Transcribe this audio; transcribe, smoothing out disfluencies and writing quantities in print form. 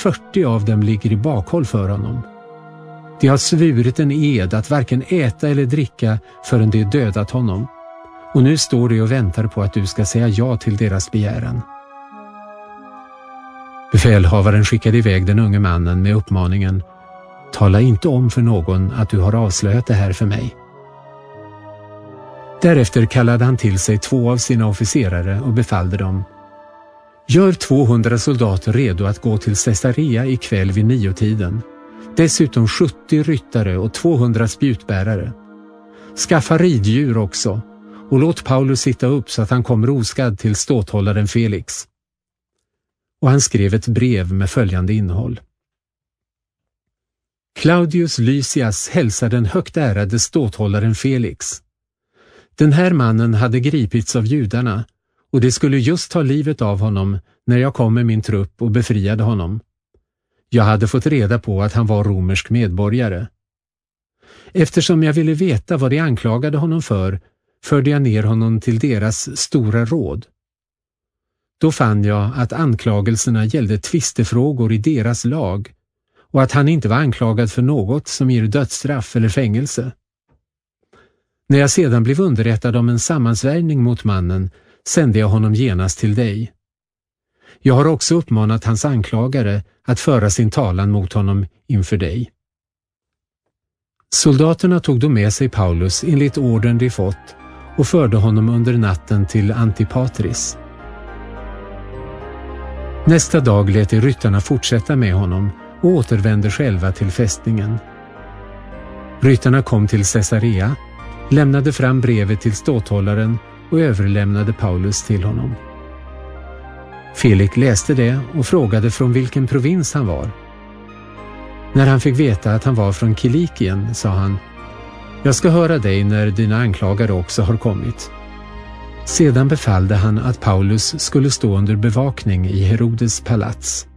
40 av dem ligger i bakhåll för honom. De har svurit en ed att varken äta eller dricka förrän de dödat honom. Och nu står de och väntar på att du ska säga ja till deras begäran. Befälhavaren skickade iväg den unge mannen med uppmaningen: tala inte om för någon att du har avslöjat det här för mig. Därefter kallade han till sig 2 av sina officerare och befallde dem: gör 200 soldater redo att gå till Caesarea ikväll vid 9-tiden. Dessutom 70 ryttare och 200 spjutbärare. Skaffa riddjur också och låt Paulus sitta upp så att han kommer oskadd till ståthållaren Felix. Och han skrev ett brev med följande innehåll: Claudius Lysias hälsar den högt ärade ståthållaren Felix. Den här mannen hade gripits av judarna och det skulle just ta livet av honom när jag kom med min trupp och befriade honom. Jag hade fått reda på att han var romersk medborgare. Eftersom jag ville veta vad de anklagade honom för, förde jag ner honom till deras stora råd. Då fann jag att anklagelserna gällde tvistefrågor i deras lag och att han inte var anklagad för något som ger dödsstraff eller fängelse. När jag sedan blev underrättad om en sammansvärjning mot mannen sände jag honom genast till dig. Jag har också uppmanat hans anklagare att föra sin talan mot honom inför dig. Soldaterna tog då med sig Paulus enligt orden de fått och förde honom under natten till Antipatris. Nästa dag lät de ryttarna fortsätta med honom och återvände själva till fästningen. Ryttarna kom till Caesarea, lämnade fram brevet till ståthållaren och överlämnade Paulus till honom. Felix läste det och frågade från vilken provins han var. När han fick veta att han var från Kilikien sa han: jag ska höra dig när dina anklagare också har kommit. Sedan befallde han att Paulus skulle stå under bevakning i Herodes palats.